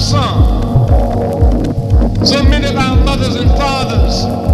some. So many of our mothers and fathers